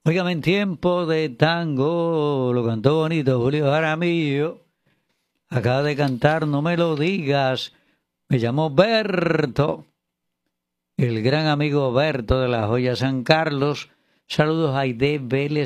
Óigame, en tiempo de tango, lo cantó bonito Julio Jaramillo. Acaba de cantar No me lo digas. Me llamo Berto, el gran amigo Berto de la Joya San Carlos. Saludos a Aide Vélez